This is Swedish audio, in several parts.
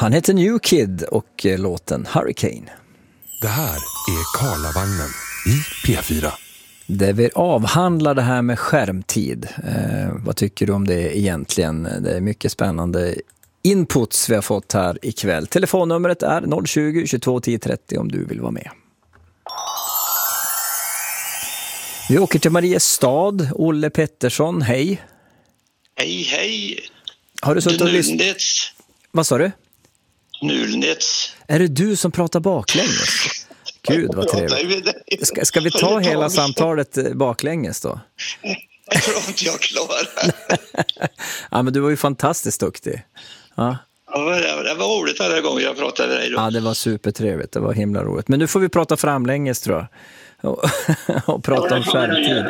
Han heter New Kid och låten Hurricane. Det här är Karlavagnen i P4. Det vi avhandlar det här med skärmtid. Vad tycker du om det egentligen? Det är mycket spännande inputs vi har fått här ikväll. Telefonnumret är 020 22 10 30 om du vill vara med. Vi åker till Mariestad. Olle Pettersson, hej. Hej, hej. Har du suttit och lyssnat? Vad sa du? Nulnets. Är det du som pratar baklänges? Gud, vad trevligt. Ska vi ta hela samtalet baklänges då? Jag tror inte jag klarar. Ja, men du var ju fantastiskt duktig. Ja. Ja, det var roligt varje gång jag pratade med dig då. Ja, det var supertrevligt. Det var himla roligt. Men nu får vi prata framlänges, tror jag. Och prata om skärmtid.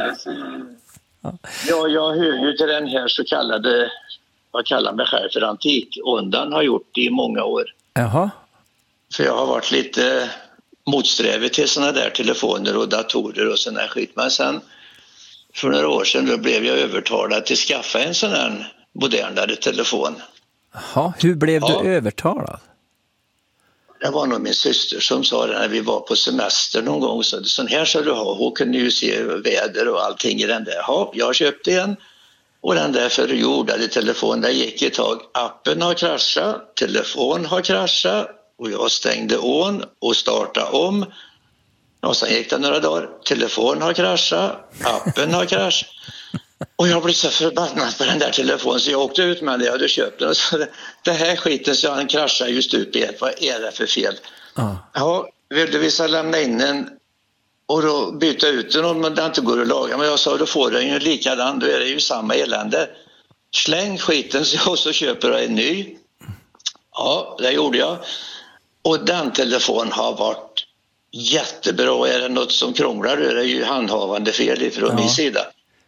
Ja, jag hör ju till den här så kallade, vad kallar mig själv för antikondan, har gjort i många år. Jaha. För jag har varit lite motsträvig till såna där telefoner och datorer och sån här skit. Men sen för några år sedan då blev jag övertalad till att skaffa en sån här modernare telefon. Jaha, hur blev du övertalad? Det var nog min syster som sa det när vi var på semester någon gång. Så sån här ska du ha. Hon kunde ju se väder och allting i den där. Ja, jag köpte en. Och den där förjordade telefonen, där gick ett tag. Appen har kraschat, telefon har kraschat. Och jag stängde on och startade om. Och sen gick det några dagar. Telefon har kraschat, appen har kraschat. Och jag blev så förbannad på den där telefonen så jag åkte ut med det. Jag hade köpt den och så det här skiten så han kraschar just upp i ett. Vad är det för fel? Ja, vill du visa lämna in den och då byta ut den om det inte går att laga. Men jag sa, då får den ju likadan. Då är det ju samma elände. Släng skiten och så köper jag en ny. Ja, det gjorde jag. Och den telefonen har varit jättebra. Är det något som krånglar är det ju handhavande fel från min sida.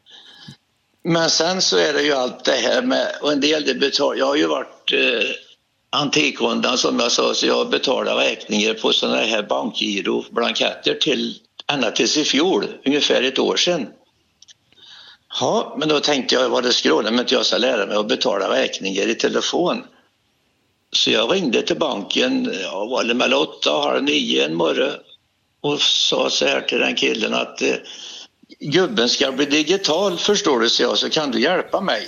Men sen så är det ju allt det här med, och en del det betalar, jag har ju varit antikondan som jag sa, så jag betalar räkningar på sådana här bankgiro-blanketter ända tills i fjol, ungefär ett år sedan. Ja, men då tänkte jag, vad det skrålar, men inte jag ska lära mig att betala räkningar i telefon. Så jag ringde till banken, var det mellan 8 och halv 9 en morgon och sa så här till den killen att gubben ska bli digital, förstår du, så kan du hjälpa mig?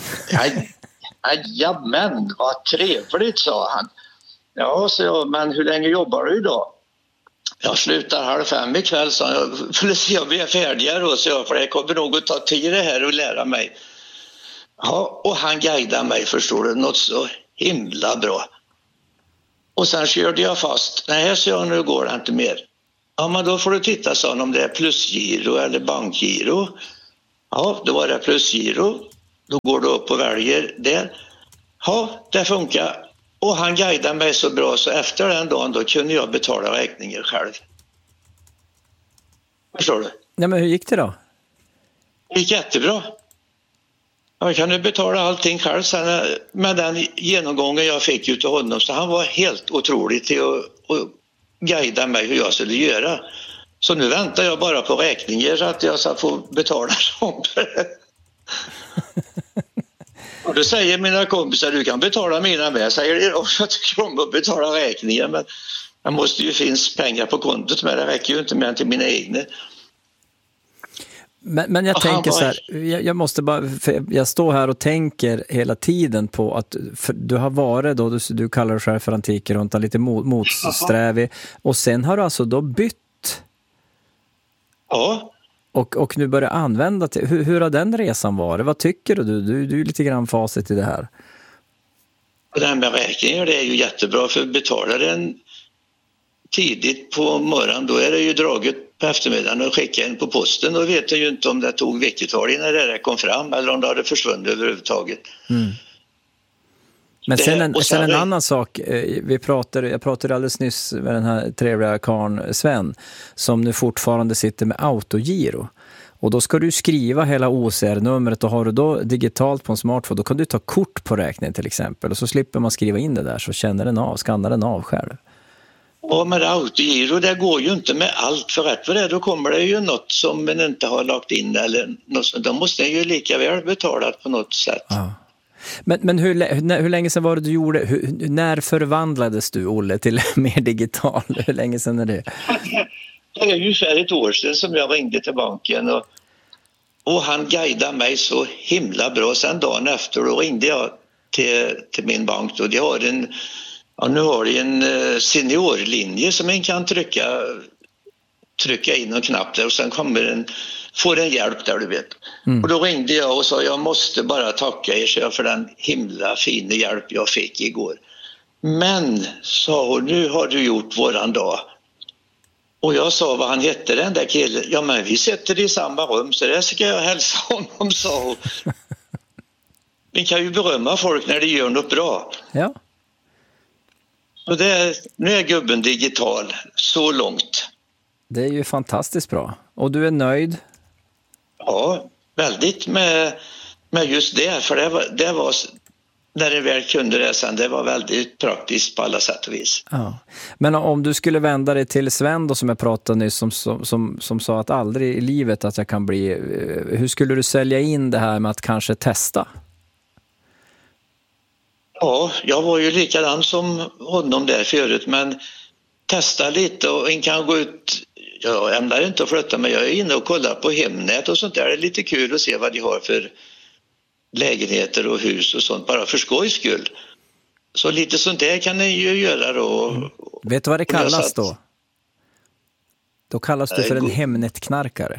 Jajamän, vad trevligt, sa han. Ja, så jag, men hur länge jobbar du idag? Jag slutar 4:30 ikväll, sa jag. För att se om vi är färdiga då, så jag, för det kommer nog att ta tid det här och lära mig. Ja, och han guidade mig, förstår du, något så himla bra. Och sen körde jag fast. Nej, så jag, nu går det inte mer. Ja, men då får du titta, sa han, om det är plusgiro eller bankgiro. Ja, då var det plusgiro. Då går du upp och väljer det. Ja, det funkar. Och han guidade mig så bra så efter den dagen då kunde jag betala räkningar själv. Förstår du? Nej, men hur gick det då? Det gick jättebra. Jag kunde betala allting själv sen med den genomgången jag fick ut av honom. Så han var helt otrolig till att guida mig hur jag skulle göra. Så nu väntar jag bara på räkningar så att jag ska få betala dem. Och då säger mina kompisar, du kan betala mina med. Jag säger det också, jag tycker om att betala räkningar, men det måste ju finnas pengar på kontot, men det räcker ju inte med till mina egna. Men jag tänker så här, jag måste bara, jag står här och tänker hela tiden på att du har varit då, du kallar dig själv för antikruntan, lite motsträvig, och sen har du alltså då bytt. Ja. Och nu börjar använda till, hur har den resan varit? Vad tycker du? Du är lite grann facit i det här. Det här med räkningar, det är ju jättebra, för betalar den tidigt på morgonen, då är det ju draget på eftermiddagen och skicka in på posten. Då vet jag ju inte om det tog veckotal innan det kom fram eller om det hade försvunnit överhuvudtaget. Mm. Men sen en annan sak, jag pratade alldeles nyss med den här trevliga karln Sven, som nu fortfarande sitter med autogiro. Och då ska du skriva hela OCR-numret, och har du då digitalt på en smartphone, då kan du ta kort på räkningen till exempel, och så slipper man skriva in det där, så skannar den av själv. Ja, men autogiro, det går ju inte med allt, för rätt för det, då kommer det ju något som man inte har lagt in eller något, då måste den ju lika väl betalat på något sätt. Ja. Men hur länge sedan var det du gjorde, när förvandlades du, Olle, till mer digital? Hur länge sedan är det? Det är ungefär ett år sedan som jag ringde till banken och han guidade mig så himla bra. Sen dagen efter då ringde jag till min bank och de har nu har de en seniorlinje som man kan trycka in en knapp där och sen får en hjälp där, du vet. Och då ringde jag och sa jag måste bara tacka er för den himla fina hjälp jag fick igår. Men, sa hon, nu har du gjort våran dag. Och jag sa vad han hette, den där killen. Ja, men vi sitter i samma rum så det ska jag hälsa honom, sa hon. Vi kan ju berömma folk när de gör något bra. Ja. Och nu är gubben digital så långt. Det är ju fantastiskt bra. Och du är nöjd? Ja, väldigt med just det. För det var när det väl kunde det sen, det var väldigt praktiskt på alla sätt och vis. Ja. Men om du skulle vända dig till Sven då, som jag pratade nyss som sa att aldrig i livet att jag kan bli... Hur skulle du sälja in det här med att kanske testa? Ja, jag var ju likadan som honom där förut, men testa lite och en kan gå ut. Jag ämnar inte att flytta, men jag är inne och kollar på Hemnet och sånt där. Det är lite kul att se vad de har för lägenheter och hus och sånt, bara för skojs skull. Så lite sånt där kan ni ju göra då. Vet du vad det kallas då? Då kallas du för en Hemnet-knarkare.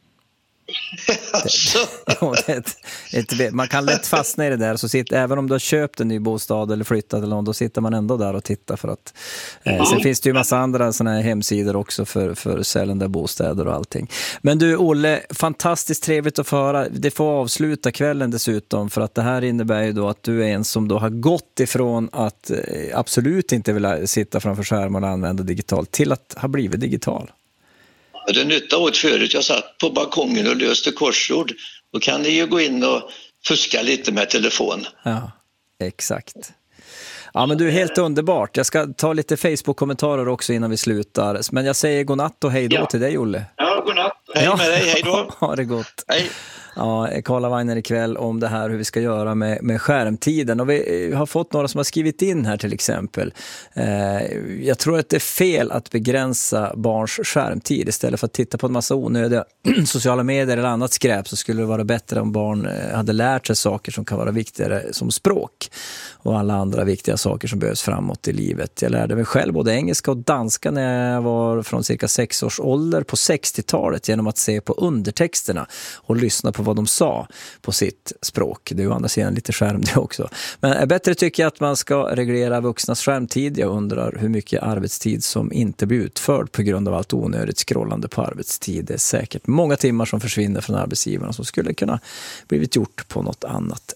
Man kan lätt fastna i det där, så även om du har köpt en ny bostad eller flyttat eller något, då sitter man ändå där och tittar för att sen finns det ju massa andra såna här hemsidor också för säljande bostäder och allting. Men du, Olle, fantastiskt trevligt att få höra. Det får avsluta kvällen dessutom, för att det här innebär ju då att du är en som då har gått ifrån att absolut inte vilja sitta framför skärmen och använda digitalt till att ha blivit digital. Det nytta åt förut. Jag satt på balkongen och löste korsord. Då kan ni ju gå in och fuska lite med telefon. Ja, exakt. Ja, men du är helt underbart. Jag ska ta lite Facebook-kommentarer också innan vi slutar. Men jag säger godnatt och hej då till dig, Olle. Ja, godnatt. Hej med dig, hej då. Ha det gott. Hej. Ja, Karlavagnen ikväll om det här hur vi ska göra med skärmtiden, och vi har fått några som har skrivit in här till exempel. Jag tror att det är fel att begränsa barns skärmtid. Istället för att titta på en massa onödiga sociala medier eller annat skräp, så skulle det vara bättre om barn hade lärt sig saker som kan vara viktigare som språk och alla andra viktiga saker som behövs framåt i livet. Jag lärde mig själv både engelska och danska när jag var från cirka 6 års ålder på 60-talet genom att se på undertexterna och lyssna på vad de sa på sitt språk. Det är ju å andra sidan lite skärm det också. Men bättre tycker jag att man ska reglera vuxnas skärmtid. Jag undrar hur mycket arbetstid som inte blir utförd på grund av allt onödigt scrollande på arbetstid. Det är säkert många timmar som försvinner från arbetsgivarna som skulle kunna blivit gjort på något annat